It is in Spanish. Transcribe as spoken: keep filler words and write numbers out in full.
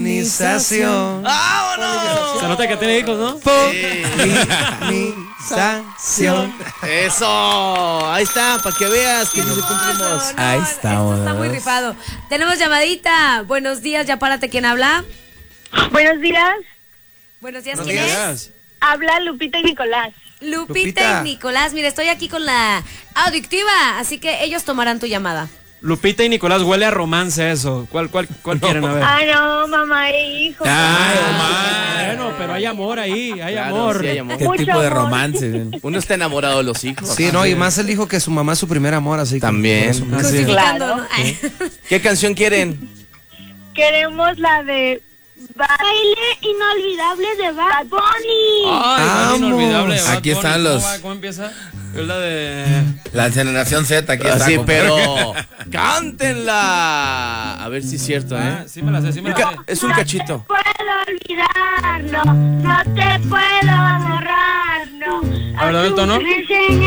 Polinización. ¡Vámonos! Se nota que tiene hijos, ¿no? Polinización. Eso, ahí está, para que veas que Qué nos hermoso, cumplimos. no, Ahí esto estamos. está muy rifado. Tenemos llamadita. Buenos días, ya párate, ¿quién habla? Buenos días, Buenos días, Buenos ¿quién días. es? habla Lupita y Nicolás. Lupita, Lupita. y Nicolás. Mira, estoy aquí con la adictiva, así que ellos tomarán tu llamada. Lupita y Nicolás, huele a romance eso. ¿Cuál, cuál, cuál quieren? A ver. Ah, no, mamá e hijo. Ay, Bueno, pero hay amor ahí, hay Claro, amor. sí hay amor. ¿Qué Mucho tipo de amor. romance? Uno está enamorado de los hijos. Sí, no, y más él dijo que su mamá es su primer amor, así que También. por eso- Así es. Crucificando, Claro. ¿no? Ay. ¿Qué canción quieren? Queremos la de Baile Inolvidable de Bad Bunny. Ay, Vamos. inolvidable. Bad Aquí Bunny. están ¿Cómo los- va? ¿Cómo empieza? Es la de... La generación Z, aquí está. Así, compadre. pero cántenla. A ver si es cierto, Ah, ¿eh? sí me la sé, sí me Un la ca- sé. Es un cachito. No te puedo olvidar, no, no te puedo borrar, no. A ver, dame el tono. Me enseñaste